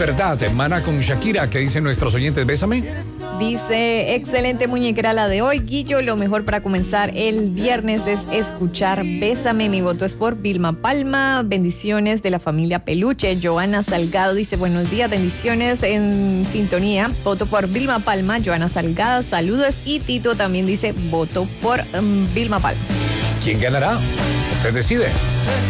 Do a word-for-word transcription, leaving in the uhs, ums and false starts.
verdad, hermana con Shakira. ¿Qué dicen nuestros oyentes? Bésame. Dice, excelente muñequera la de hoy, Guillo. Lo mejor para comenzar el viernes es escuchar Bésame. Mi voto es por Vilma Palma. Bendiciones de la familia Peluche. Joana Salgado dice, buenos días, bendiciones en sintonía. Voto por Vilma Palma. Joana Salgado, saludos. Y Tito también dice, voto por um, Vilma Palma. ¿Quién ganará? Usted decide.